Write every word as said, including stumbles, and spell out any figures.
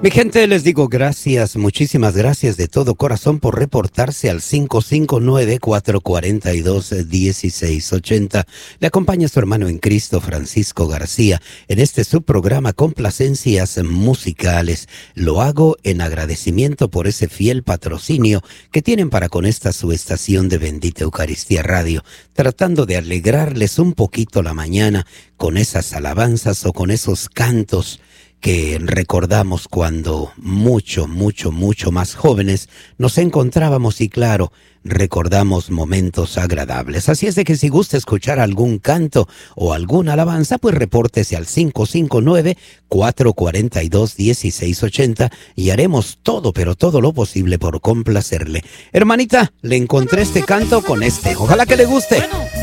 Mi gente, les digo gracias, muchísimas gracias de todo corazón por reportarse al cinco cinco nueve, cuatro cuatro dos, uno seis ocho cero. Le acompaña su hermano en Cristo, Francisco García, en este subprograma Complacencias Musicales. Lo hago en agradecimiento por ese fiel patrocinio que tienen para con esta su estación de Bendita Eucaristía Radio, tratando de alegrarles un poquito la mañana con esas alabanzas o con esos cantos que recordamos cuando mucho, mucho, mucho más jóvenes nos encontrábamos y claro, recordamos momentos agradables. Así es de que si gusta escuchar algún canto o alguna alabanza, pues repórtese al cinco cinco nueve, cuatro cuatro dos, uno seis ocho cero y haremos todo, pero todo lo posible por complacerle. Hermanita, le encontré este canto con este. Ojalá que le guste.